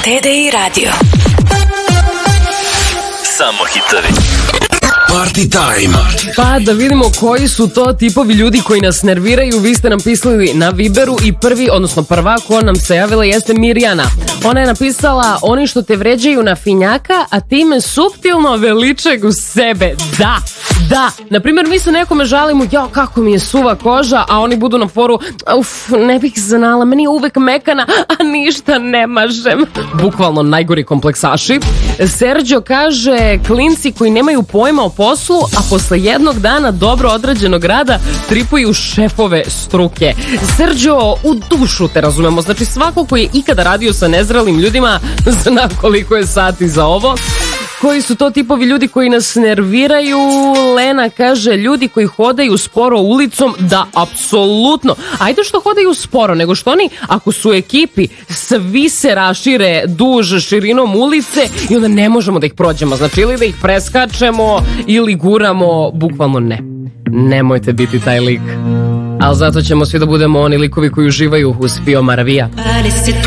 TDI Radio. Samo hitovi. Party time. Pa da vidimo koji su to tipovi ljudi koji nas nerviraju. Vi ste nam pisali na Viberu i prva ko nam se javila jeste Mirjana. Ona je napisala: oni što te vređaju na finjaka, a time suptilno veličaju sebe. Da, naprimjer mi se nekome žalimo, ja kako mi je suva koža, a oni budu na foru, ne bih znala, meni je uvek mekana, a ništa ne mažem. Bukvalno najgori kompleksaši. Serđo kaže: klinci koji nemaju pojma o poslu, a posle jednog dana dobro odrađenog rada tripuju šefove struke. Serđo, u dušu te razumemo, znači svako koji je ikada radio sa nezrelim ljudima zna koliko je sati za ovo. Koji su to tipovi ljudi koji nas nerviraju? Lena kaže: ljudi koji hodaju sporo ulicom. Da, apsolutno. Ajde što hodaju sporo, nego što oni, ako su u ekipi, svi se rašire duž širinom ulice i onda ne možemo da ih prođemo. Znači ili da ih preskačemo ili guramo. Bukvalno ne. Nemojte biti taj lik. Ali zato ćemo svi da budemo oni likovi koji uživaju uz Pio Maravija.